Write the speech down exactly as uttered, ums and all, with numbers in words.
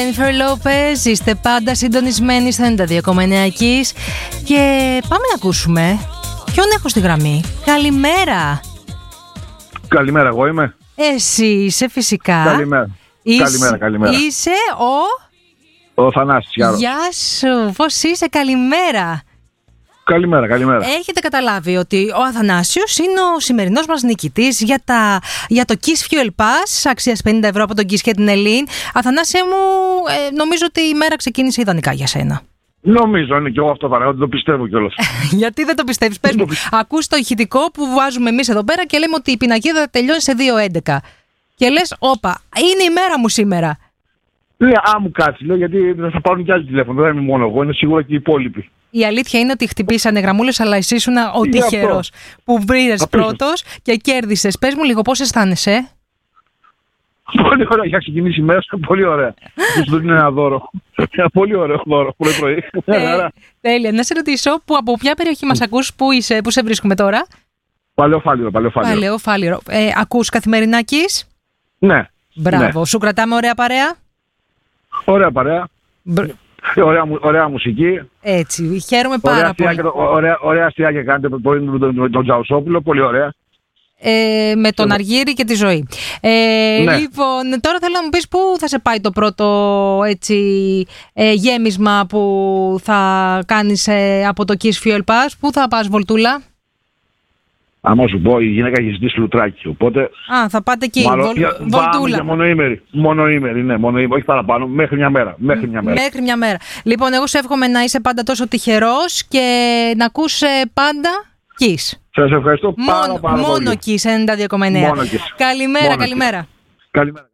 Jennifer Lopez, είστε πάντα συντονισμένοι στο ενενήντα δύο κόμμα εννέα Kiss. Και πάμε να ακούσουμε ποιον έχω στη γραμμή. Καλημέρα. Καλημέρα, εγώ είμαι. Εσύ είσαι φυσικά. Καλημέρα. Είσαι, καλημέρα, καλημέρα. Είσαι ο... Ο Θανάσης Γιάρος. Γεια σου, πώς είσαι, καλημέρα. Καλημέρα, καλημέρα. Έχετε καταλάβει ότι ο Αθανάσιος είναι ο σημερινός μας νικητής για, τα, για το Kiss Fuel Pass αξίας πενήντα ευρώ από τον Kiss και την Ελλήν. Αθανάσια μου, ε, νομίζω ότι η μέρα ξεκίνησε ιδανικά για σένα. Νομίζω, είναι και εγώ αυτό παρά, ότι το πιστεύω κιόλας. Γιατί δεν το πιστεύεις, πες μου. Ακούς το ηχητικό που βάζουμε εμείς εδώ πέρα και λέμε ότι η πινακίδα τελειώνει σε δύο έντεκα. Και λες, όπα, είναι η μέρα μου σήμερα. Λέει, α, μου κάτσει, λέω, γιατί θα πάρουν κι άλλοι τηλέφωνο. Δεν είμαι μόνο εγώ, είναι σίγουρα και οι υπόλοιποι. Η αλήθεια είναι ότι χτυπήσανε γραμμούλες, αλλά εσύ ήσουν ο τυχερός που βρήρες πρώτος και κέρδισες. Πες μου λίγο, πώς αισθάνεσαι? Πολύ ωραία, για ξεκινήσει η μέρα σου, πολύ ωραία. Του δίνει ένα δώρο. Ένα πολύ ωραίο δώρο, πρωί-πρωί. Τέλεια. Να σε ρωτήσω, που, από ποια περιοχή μας ακούς, πού είσαι, πού σε βρίσκουμε τώρα? Παλαιοφάλιρο, Παλαιοφάλιρο. Παλαιοφάλιρο. Ε, ακούς καθημερινά Kiss? Ναι. Μπράβο. Ναι. Σου κρατάμε ωραία παρέα? Ωραία παρέα. Μπρ... Ωραία, ωραία μουσική. Έτσι, χαίρομαι πάρα ωραία πολύ. Το, ωραία, ωραία αστιάκια κάνετε με τον, τον Τζαουσόπουλο, πολύ ωραία. Ε, με τον Αργύρη και τη ζωή. Ε, ναι. Λοιπόν, τώρα θέλω να μου πεις πού θα σε πάει το πρώτο έτσι, ε, γέμισμα που θα κάνεις ε, από το Kiss Fuel Pass. Πού θα πας, βολτούλα? Άμα σου πω, η γυναίκα έχει ζητήσει λουτράκι, οπότε... Α, θα πάτε εκεί, μάλλον, βολ, για, βολτούλα. Για μονοήμερη, μονοήμερη, ναι, μονοήμερη, όχι παραπάνω, μέχρι μια μέρα, μέχρι μια μέρα. Μέχρι μια μέρα. Λοιπόν, εγώ σου εύχομαι να είσαι πάντα τόσο τυχερός και να ακούς πάντα Kiss. Σας ευχαριστώ πάρα, μόνο, πάρα μόνο πολύ. Kiss, ενενήντα δύο κόμμα εννέα. Μόνο Kiss. Καλημέρα, μόνο καλημέρα. Kiss. Καλημέρα.